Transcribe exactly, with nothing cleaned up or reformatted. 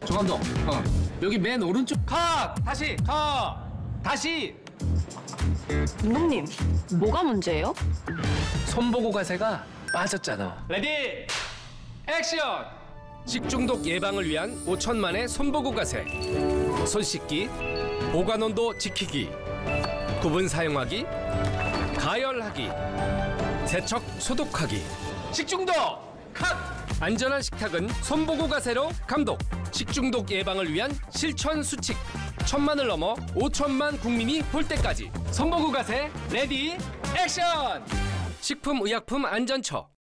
조감독, 어. 여기 맨 오른쪽. 컷! 다시! 컷! 다시! 감독님, 뭐가 문제예요? 손보고 가세가 빠졌잖아. 레디 액션! 식중독 예방을 위한 오천만의 손보고 가세. 손 씻기, 보관 온도 지키기, 구분 사용하기, 가열하기, 세척 소독하기. 식중독 컷! 안전한 식탁은 손보고 가세로 감독. 식중독 예방을 위한 실천 수칙. 천만을 넘어 오천만 국민이 볼 때까지 손보고 가세 레디 액션! 식품의약품안전처